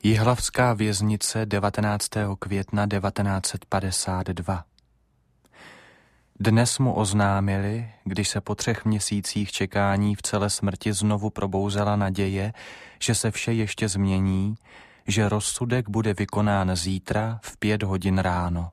Jihlavská věznice 19. května 1952. Dnes mu oznámili, když se po 3 měsících čekání v celé smrti znovu probouzela naděje, že se vše ještě změní, že rozsudek bude vykonán zítra v 5 hodin ráno.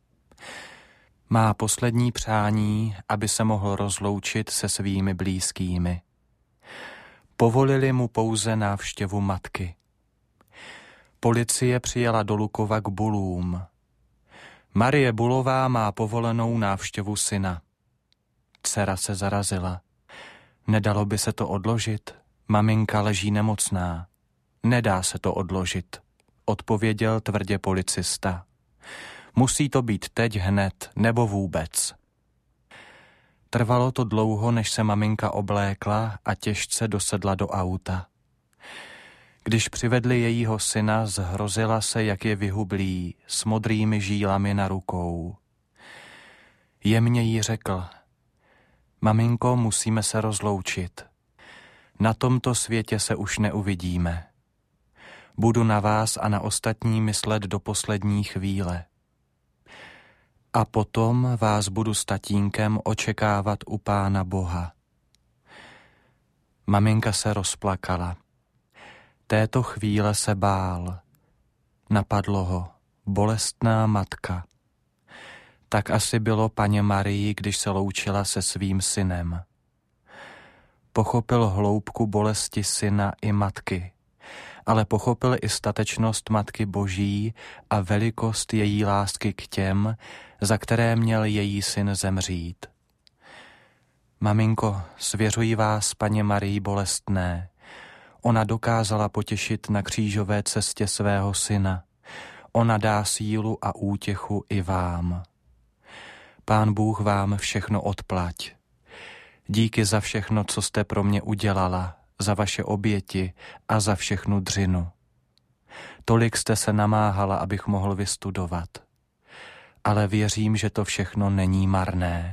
Má poslední přání, aby se mohl rozloučit se svými blízkými. Povolili mu pouze návštěvu matky. Policie přijela do Lukova k Bulům. Marie Bulová má povolenou návštěvu syna. Dcera se zarazila. Nedalo by se to odložit? Maminka leží nemocná. Nedá se to odložit, odpověděl tvrdě policista. Musí to být teď hned, nebo vůbec. Trvalo to dlouho, než se maminka oblékla a těžce dosedla do auta. Když přivedli jejího syna, zhrozila se, jak je vyhublý, s modrými žílami na rukou. Jemně jí řekl: Maminko, musíme se rozloučit. Na tomto světě se už neuvidíme. Budu na vás a na ostatní myslet do poslední chvíle. A potom vás budu s tatínkem očekávat u Pána Boha. Maminka se rozplakala. Této chvíle se bál. Napadlo ho: bolestná matka. Tak asi bylo paně Marii, když se loučila se svým synem. Pochopil hloubku bolesti syna i matky, ale pochopil i statečnost Matky Boží a velikost její lásky k těm, za které měl její syn zemřít. Maminko, svěřuji vás paně Marii bolestné. Ona dokázala potěšit na křížové cestě svého syna. Ona dá sílu a útěchu i vám. Pán Bůh vám všechno odplať. Díky za všechno, co jste pro mě udělala, za vaše oběti a za všechnu dřinu. Tolik jste se namáhala, abych mohl vystudovat. Ale věřím, že to všechno není marné.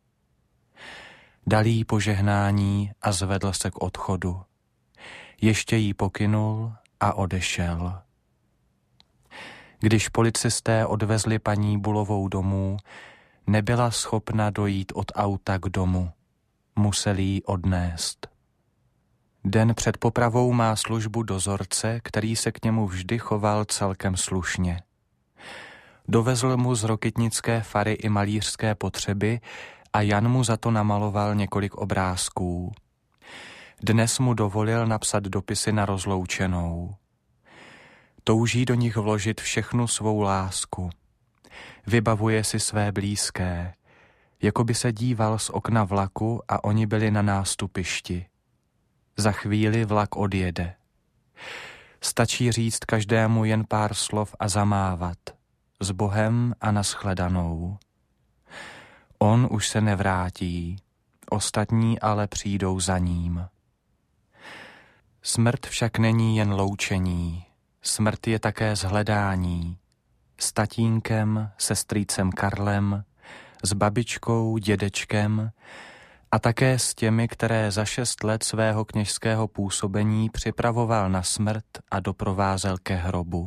Dal jí požehnání a zvedl se k odchodu. Ještě jí pokynul a odešel. Když policisté odvezli paní Bulovou domů, nebyla schopna dojít od auta k domu. Museli ji odnést. Den před popravou má službu dozorce, který se k němu vždy choval celkem slušně. Dovezl mu z Rokytnické fary i malířské potřeby a Jan mu za to namaloval několik obrázků. Dnes mu dovolil napsat dopisy na rozloučenou. Touží do nich vložit všechnu svou lásku. Vybavuje si své blízké, jako by se díval z okna vlaku a oni byli na nástupišti. Za chvíli vlak odjede. Stačí říct každému jen pár slov a zamávat. S Bohem a nashledanou. On už se nevrátí, ostatní ale přijdou za ním. Smrt však není jen loučení, smrt je také zhledání. S tatínkem, se strýcem Karlem, s babičkou, dědečkem a také s těmi, které za 6 let svého kněžského působení připravoval na smrt a doprovázel ke hrobu.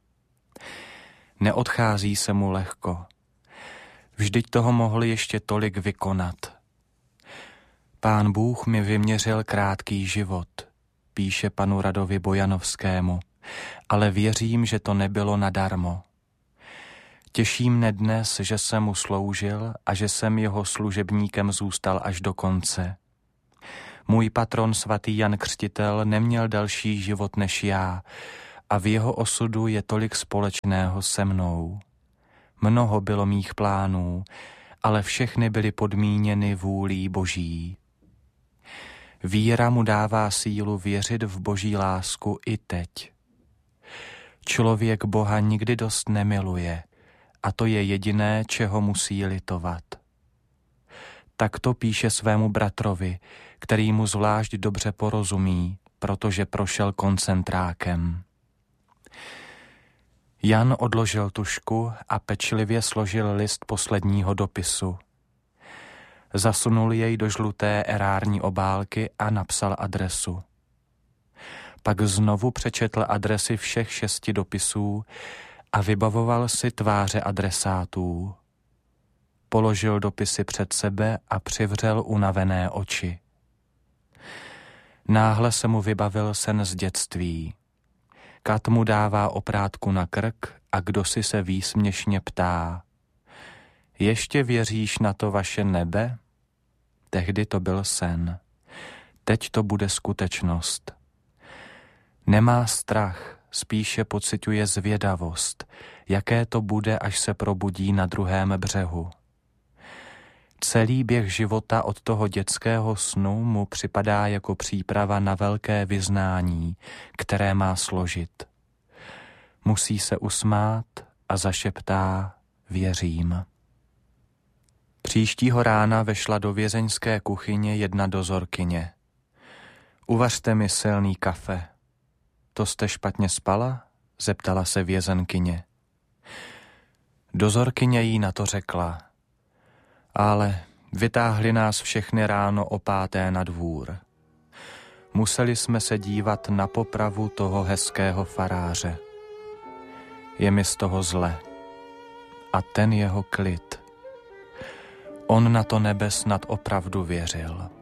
Neodchází se mu lehko. Vždyť toho mohl ještě tolik vykonat. Pán Bůh mi vyměřil krátký život, píše panu Radovi Bojanovskému, ale věřím, že to nebylo nadarmo. Těší mne dnes, že jsem mu sloužil a že jsem jeho služebníkem zůstal až do konce. Můj patron svatý Jan Křtitel neměl další život než já a v jeho osudu je tolik společného se mnou. Mnoho bylo mých plánů, ale všechny byly podmíněny vůlí Boží. Víra mu dává sílu věřit v Boží lásku i teď. Člověk Boha nikdy dost nemiluje, a to je jediné, čeho musí litovat. Tak to píše svému bratrovi, který mu zvlášť dobře porozumí, protože prošel koncentrákem. Jan odložil tužku a pečlivě složil list posledního dopisu. Zasunul jej do žluté erární obálky a napsal adresu. Pak znovu přečetl adresy všech 6 dopisů a vybavoval si tváře adresátů. Položil dopisy před sebe a přivřel unavené oči. Náhle se mu vybavil sen z dětství. Kat mu dává oprátku na krk a kdosi se výsměšně ptá: ještě věříš na to vaše nebe? Tehdy to byl sen. Teď to bude skutečnost. Nemá strach, spíše pociťuje zvědavost, jaké to bude, až se probudí na druhém břehu. Celý běh života od toho dětského snu mu připadá jako příprava na velké vyznání, které má složit. Musí se usmát a zašeptá: věřím. Příštího rána vešla do vězeňské kuchyně jedna dozorkyně. Uvařte mi silný kafe. To jste špatně spala? Zeptala se vězenkyně. Dozorkyně jí na to řekla: ale vytáhli nás všechny ráno o 5:00 na dvůr. Museli jsme se dívat na popravu toho hezkého faráře. Je mi z toho zle. A ten jeho klid. On na to nebe snad opravdu věřil.